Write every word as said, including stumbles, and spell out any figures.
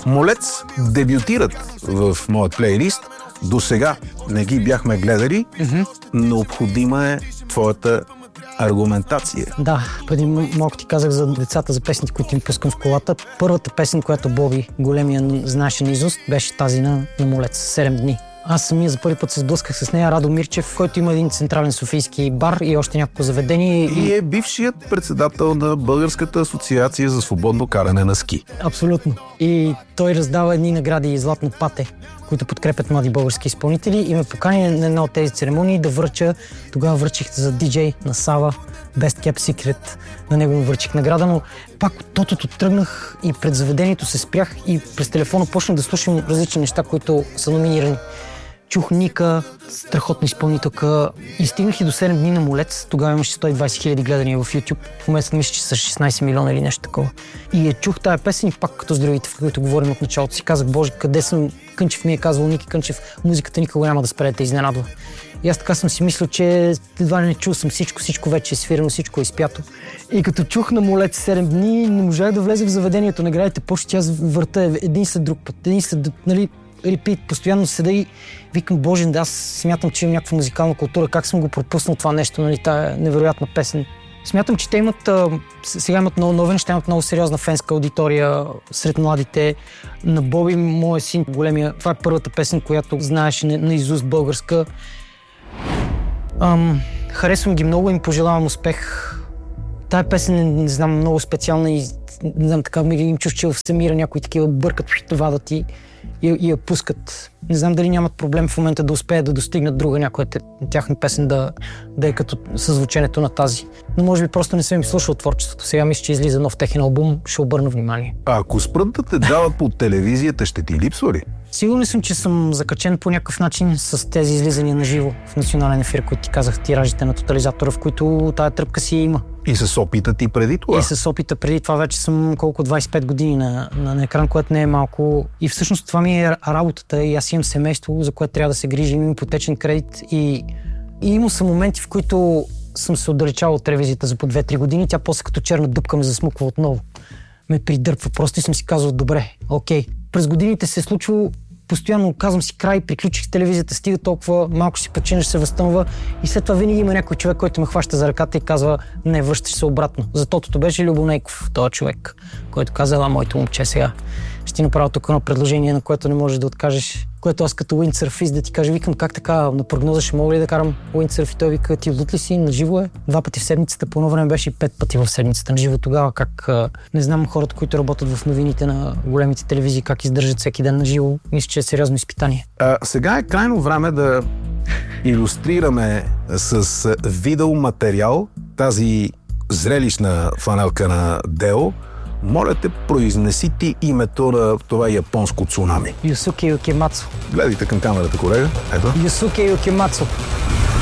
Молец дебютират в моят плейлист. До сега не ги бяхме гледали. Mm-hmm. Необходима е твоята аргументация. Да, преди малко ти казах за децата, за песните, които им пускам в колата. Първата песен, която Боби, големия, знаеше наизуст, беше тази на, на Молец, седем дни. Аз самия за първи път се сблъсках с нея. Радо Мирчев, който има един централен софийски бар и още няколко заведения. И е бившият председател на Българската асоциация за свободно каране на ски. Абсолютно. И той раздава едни награди и златно пате, които подкрепят млади български изпълнители, и ме покани на една от тези церемонии да връча. Тогава връчих за диджей на Сава, Best Kept Secret. На него му връчих награда, но пак от тотото тръгнах и пред заведението се спрях и през телефона почнах да слушам различни неща, които са номинирани. Чух Ника, страхотна изпълнителка, и стигнах и до седем дни на Молец. Тогава имаше сто и двайсет хиляди гледания в YouTube. В момента мисля, че са шестнайсет милиона или нещо такова. И я чух тая песен и пак като с другите, в които говорим от началото, си казах: Боже, къде съм? Кънчев ми е казвал, Ники Кънчев, музиката никога няма да спре да те изненадва. И аз така съм си мислил, че едва не чул съм всичко, всичко вече е свирено, всичко е изпято. И като чух на Молец седем дни, не можах да влезе в заведението. Наградите почти аз върта един след друг път, един след друг, нали, репит, постоянно седа и викам: Боже, да, аз смятам, че имам някаква музикална култура, как съм го пропуснал това нещо, нали, тая невероятна песен. Смятам, че те имат, сега имат много нови неща, имат много сериозна фенска аудитория сред младите. На Боби, моя син, големия, това е първата песен, която знаеше наизуст българска. Ам, харесвам ги много, им пожелавам успех. Тая песен е, не знам, много специална и не знам, така ми им чуш, че в Самира някои такива бъркат, вадат и, и, и я пускат. Не знам дали нямат проблем в момента да успеят да достигнат друга някоя тяхна песен да, да е като съзвучението на тази. Но може би просто не съм им слушал творчеството. Сега мисля, че излиза нов техен албум, ще обърна внимание. А ако спрат да те дават по телевизията, ще ти липсва ли? Сигурен съм, че съм закачен по някакъв начин с тези излизания на живо в национален ефир, които ти казах, тиражите на Тотализатора, в които тая тръпка си има. И с опита ти преди това? И с опита преди това вече съм колко двайсет и пет години на, на, на екран, което не е малко. И всъщност това ми е работата, и аз имам семейство, за което трябва да се грижа, имам ипотечен кредит, и, и имам са моменти, в които съм се отдалечавал от телевизията за по две-три години, тя после като черна дъбка ме засмуква отново. Ме придърпва просто и съм си казал: добре, окей. През годините се е случвало, постоянно казвам си край, приключих с телевизията, стига толкова, малко си починеш, се възстановя, и след това винаги има някой човек, който ме хваща за ръката и казва: не, връщаш се обратно. За тотото беше Любо Нейков, този човек, който каза: а, моето момче, сега ще ти направя тук едно предложение, на което не можеш да откажеш. Което аз като уиндсърфист да ти кажа, викам: как така, на прогноза ще мога ли да карам уиндсърф? И той вика: ти лут ли си, на живо е? Два пъти в седмицата, по едно време беше и пет пъти в седмицата на живо. Тогава как, не знам, хората, които работят в новините на големите телевизии, как издържат всеки ден на живо. Мисля, че е сериозно изпитание. А, сега е крайно време да илюстрираме с видеоматериал тази зрелищна фанелка на Део. Моля те, произнеси ти името на това японско цунами. Юсуке Юкимацу. Гледайте към камерата, колега. Ето. Юсуке Юкимацу.